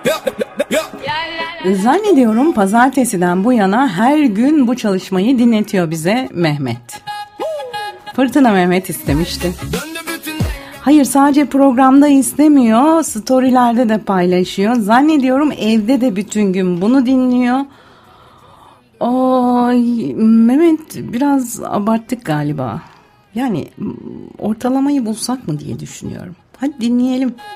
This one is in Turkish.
Zannediyorum pazartesiden bu yana her gün bu çalışmayı dinletiyor bize Mehmet. Fırtına Mehmet istemişti. Hayır, sadece programda istemiyor, storylerde de paylaşıyor. Zannediyorum evde de bütün gün bunu dinliyor. Ay, Mehmet, biraz abarttık galiba. Yani ortalamayı bulsak mı diye düşünüyorum. Hadi dinleyelim.